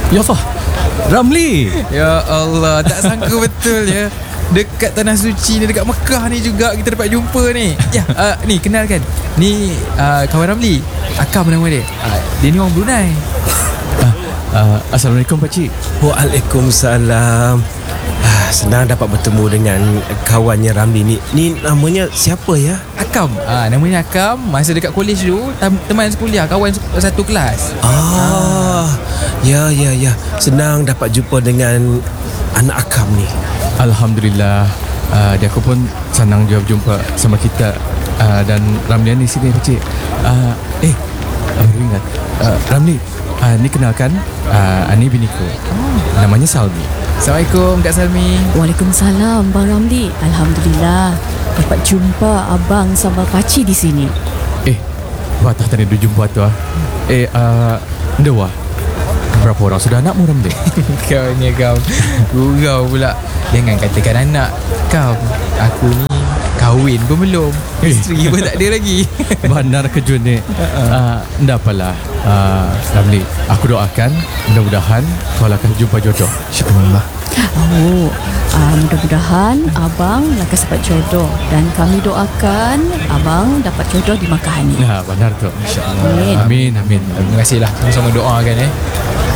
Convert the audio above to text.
Ya Allah, Ramli. Ya Allah, tak sangka betul ya. Dekat Tanah Suci ni, dekat Mekah ni juga kita dapat jumpa ni. Ya, ni kenalkan. Ni kawan Ramli. Akam nama dia. Dia ni orang Brunei. Assalamualaikum pakcik. Waalaikumsalam. Senang dapat bertemu dengan kawannya Ramli ni. Ni namanya siapa ya? Akam. Namanya Akam. Masa dekat kolej dulu, teman sekuliah, kawan satu kelas. Ya. Senang dapat jumpa dengan anak Akam ni. Alhamdulillah. Dia aku pun senang juga berjumpa sama kita. Dan Ramli ni sini pakcik. Aku ingat Ramli, ni kenalkan, ni biniku. Namanya Salmi. Assalamualaikum Kak Salmi. Waalaikumsalam Bang Ramli. Alhamdulillah dapat jumpa abang sama pakcik di sini. Wah, tak tadi dia jumpa tu Dewa. Berapa orang sudah anakmu Ramli? Kau ni kau gurau pula. Jangan katakan anak kau. Aku ni kahwin pun belum. Isteri pun tak ada lagi. Bandar kejut ni. Ndak apalah, Ramli. Aku doakan mudah-mudahan kau akan jumpa jodoh. Syukurlah. Mudah-mudahan abang akan dapat jodoh. Dan kami doakan abang dapat jodoh di Makkah ni. Nah, benar tu. InsyaAllah. Amin. Amin. Terima kasihlah. Sama-sama doakan